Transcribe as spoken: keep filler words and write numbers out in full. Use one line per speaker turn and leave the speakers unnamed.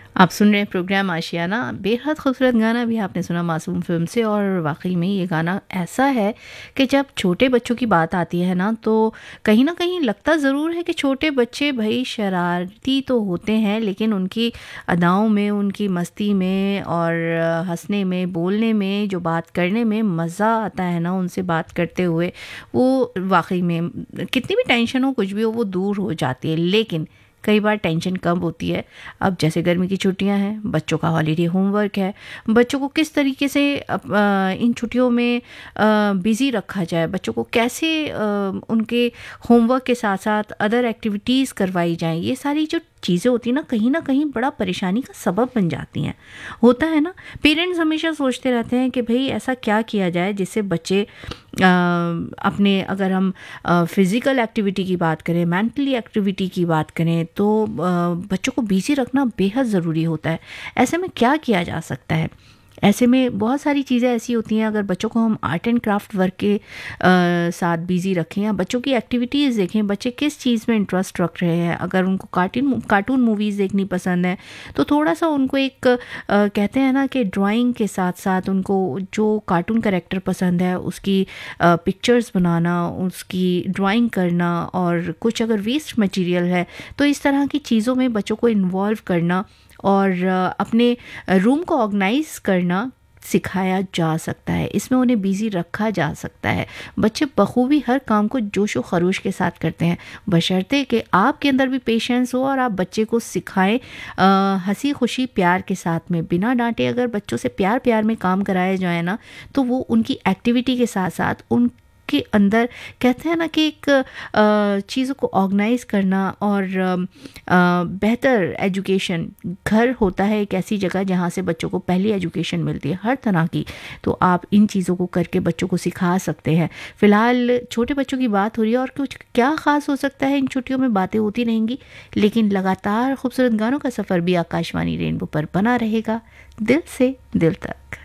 आप सुन रहे हैं प्रोग्राम आशियाना। बेहद खूबसूरत गाना भी आपने सुना मासूम फ़िल्म से। और वाक़ई में ये गाना ऐसा है कि जब छोटे बच्चों की बात आती है ना, तो कहीं न कहीं लगता ज़रूर है कि छोटे बच्चे भई शरारती तो होते हैं, लेकिन उनकी अदाओं में, उनकी मस्ती में और हँसने में, बोलने में, जो बात करने में मज़ा आता है ना उनसे बात करते हुए, वो वाक़ई में कितनी भी टेंशन हो, कुछ भी हो, वो दूर हो जाती है। लेकिन कई बार टेंशन कब होती है? अब जैसे गर्मी की छुट्टियां हैं, बच्चों का हॉलीडे होमवर्क है, बच्चों को किस तरीके से अप- अ, इन छुट्टियों में बिज़ी रखा जाए, बच्चों को कैसे अ, उनके होमवर्क के साथ साथ अदर एक्टिविटीज़ करवाई जाएं, ये सारी जो चीज़ें होती हैं ना, कहीं ना कहीं बड़ा परेशानी का सबब बन जाती हैं। होता है ना, पेरेंट्स हमेशा सोचते रहते हैं कि भाई ऐसा क्या किया जाए जिससे बच्चे अ, अपने, अगर हम फिज़िकल एक्टिविटी की बात करें, मेंटली एक्टिविटी की बात करें, तो अ, बच्चों को बिज़ी रखना बेहद ज़रूरी होता है। ऐसे में क्या किया जा सकता है? ऐसे में बहुत सारी चीज़ें ऐसी होती हैं, अगर बच्चों को हम आर्ट एंड क्राफ्ट वर्क के अ, साथ बिज़ी रखें, या बच्चों की एक्टिविटीज़ देखें, बच्चे किस चीज़ में इंटरेस्ट रख रहे हैं। अगर उनको कार्टून कार्टून मूवीज़ देखनी पसंद है, तो थोड़ा-सा उनको एक अ, कहते हैं ना कि ड्राइंग के साथ-साथ उनको जो कार्टून कैरेक्टर पसंद है, उसकी अ, पिक्चर्स बनाना, उसकी ड्राइंग करना, और कुछ अगर वेस्ट मटेरियल है, तो इस तरह की चीज़ों में बच्चों को इन्वॉल्व करना और अ, अपने रूम को ऑर्गेनाइज करना सिखाया जा सकता है। इसमें उन्हें बिज़ी रखा जा सकता है। बच्चे बखूबी हर काम को जोश व खरोश के साथ करते हैं, बशर्ते कि आपके अंदर भी पेशेंस हो और आप बच्चे को सिखाएं अ, हंसी खुशी प्यार के साथ में, बिना डांटे। अगर बच्चों से प्यार प्यार में काम कराया जाए ना, तो वो उनकी एक्टिविटी के साथ साथ उन के अंदर, कहते हैं ना कि एक अ, चीज़ों को ऑर्गेनाइज करना और अम, अ, बेहतर एजुकेशन। घर होता है एक ऐसी जगह जहाँ से बच्चों को पहली एजुकेशन मिलती है हर तरह की, तो आप इन चीज़ों को करके बच्चों को सिखा सकते हैं। फ़िलहाल छोटे बच्चों की बात हो रही है, और कुछ क्या ख़ास हो सकता है, इन छुट्टियों में बातें होती रहेंगी, लेकिन लगातार खूबसूरत गानों का सफ़र भी आकाशवाणी रेनबो पर बना रहेगा, दिल से दिल तक।